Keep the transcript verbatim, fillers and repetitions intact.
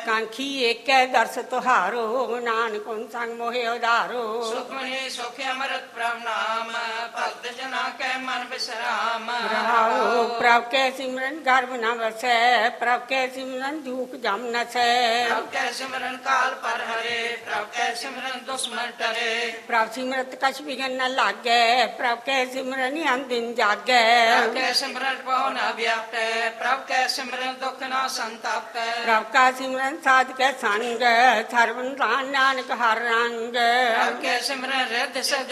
ਕਾਂਖੀ ਏਕੈ ਦਰਸ ਤੁਹਾਰੋ ਨਾਨਕ ਹੁਨ ਸੰਗ ਮੋਹਿ ਉਧਾਰੋ ਸੁਖਮਨੀ ਸੁਖ ਅੰਮ੍ਰਿਤ ਪ੍ਰਭ ਨਾਮ ਭਗਤ ਜਨਾ ਕੈ ਮਨ ਬਿਸਰਾਮ ਰਹਾਉ ਪ੍ਰਭ ਕੈ ਸਿਮਰਨ ਗਰਭ ਨ ਵਸੈ ਪ੍ਰਭ ਕੈ ਸਿਮਰਨ ਦੁਖ ਜਮ ਨਸੈ ਪ੍ਰਭ ਕੈ ਸਿਮਰਨ ਕਾਲ ਪਰ ਹਰੇ ਪ੍ਰਭ ਕੈ ਸਿਮਰਨ ਦੁਸ਼ਮਨ ਟਰੇ ਪ੍ਰਭ ਸਿਮਰਤ ਕਛ ਬਿਘਨ ਨ ਲਾਗੈ ਪ੍ਰਭ ਕੈ ਸਿਮਰਨ ਅੰਦਿਨ ਜਾਗੈ ਪ੍ਰਭ ਕੈ ਸਿਮਰਨ ਪਉ ਨ ਵਿਆਪੈ ਪ੍ਰਭ ਕੈ ਸਿਮਰਨ ਦੁਖ ਨ ਸੰਤਾਪੈ ਪ੍ਰਭ ਕਾ ਸਿਮਰਨ ਸਾਧ ਕੈ ਸੰਗ ਸਰਵਨ ਨਾਨਕ ਹਰ ਰੰਗ ਪ੍ਰਭ ਕੈ ਸਿਮਰਨ ਰਿਧ ਸਿਧ